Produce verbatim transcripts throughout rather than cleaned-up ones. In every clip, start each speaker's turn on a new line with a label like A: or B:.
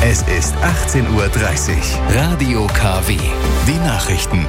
A: Es ist achtzehn Uhr dreißig. Radio K W. Die Nachrichten.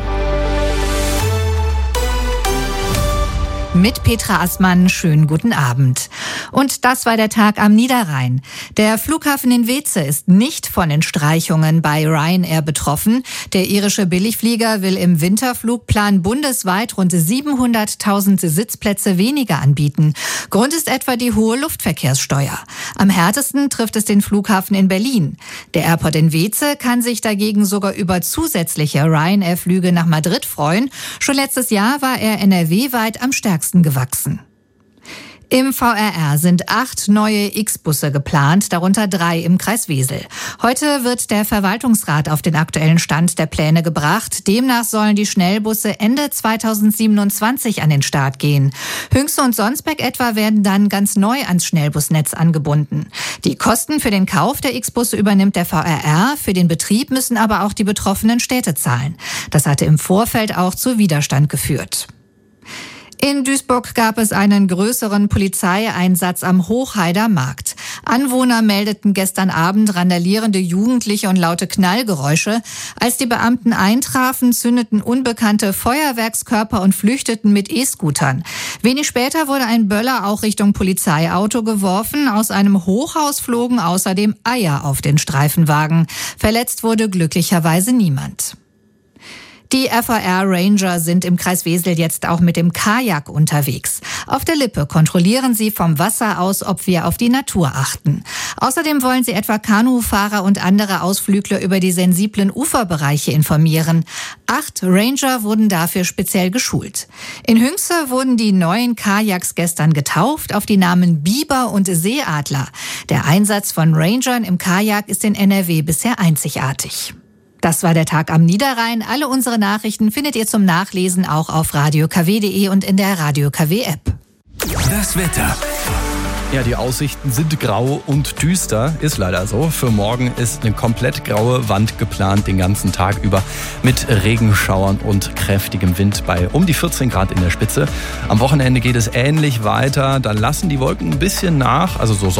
B: Mit Petra Assmann, schönen guten Abend. Und das war der Tag am Niederrhein. Der Flughafen in Weeze ist nicht von den Streichungen bei Ryanair betroffen. Der irische Billigflieger will im Winterflugplan bundesweit rund siebenhunderttausend Sitzplätze weniger anbieten. Grund ist etwa die hohe Luftverkehrssteuer. Am härtesten trifft es den Flughafen in Berlin. Der Airport in Weeze kann sich dagegen sogar über zusätzliche Ryanair-Flüge nach Madrid freuen. Schon letztes Jahr war er N R W-weit am stärksten gewachsen. Im V R R sind acht neue X-Busse geplant, darunter drei im Kreis Wesel. Heute wird der Verwaltungsrat auf den aktuellen Stand der Pläne gebracht. Demnach sollen die Schnellbusse Ende zweitausendsiebenundzwanzig an den Start gehen. Hünxe und Sonsbeck etwa werden dann ganz neu ans Schnellbusnetz angebunden. Die Kosten für den Kauf der X-Busse übernimmt der V R R. Für den Betrieb müssen aber auch die betroffenen Städte zahlen. Das hatte im Vorfeld auch zu Widerstand geführt. In Duisburg gab es einen größeren Polizeieinsatz am Hochheider Markt. Anwohner meldeten gestern Abend randalierende Jugendliche und laute Knallgeräusche. Als die Beamten eintrafen, zündeten Unbekannte Feuerwerkskörper und flüchteten mit E-Scootern. Wenig später wurde ein Böller auch Richtung Polizeiauto geworfen. Aus einem Hochhaus flogen außerdem Eier auf den Streifenwagen. Verletzt wurde glücklicherweise niemand. Die F A R-Ranger sind im Kreis Wesel jetzt auch mit dem Kajak unterwegs. Auf der Lippe kontrollieren sie vom Wasser aus, ob wir auf die Natur achten. Außerdem wollen sie etwa Kanufahrer und andere Ausflügler über die sensiblen Uferbereiche informieren. Acht Ranger wurden dafür speziell geschult. In Hünxe wurden die neuen Kajaks gestern getauft auf die Namen Biber und Seeadler. Der Einsatz von Rangern im Kajak ist in N R W bisher einzigartig. Das war der Tag am Niederrhein. Alle unsere Nachrichten findet ihr zum Nachlesen auch auf radio k w punkt d e und in der Radio K W App.
A: Das Wetter.
C: Ja, die Aussichten sind grau und düster, ist leider so. Für morgen ist eine komplett graue Wand geplant, den ganzen Tag über, mit Regenschauern und kräftigem Wind bei um die vierzehn Grad in der Spitze. Am Wochenende geht es ähnlich weiter, dann lassen die Wolken ein bisschen nach, also so